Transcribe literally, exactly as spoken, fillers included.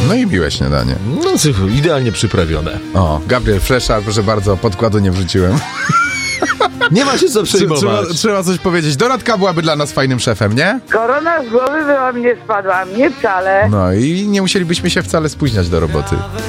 No i miłe śniadanie. No, idealnie przyprawione. O, Gabriel Flesza, proszę bardzo, podkładu nie wrzuciłem. Nie ma się co przejmować. Trzeba, trzeba coś powiedzieć. Dorotka byłaby dla nas fajnym szefem, nie? Korona z głowy by wam nie spadła, mnie wcale. No i nie musielibyśmy się wcale spóźniać do roboty.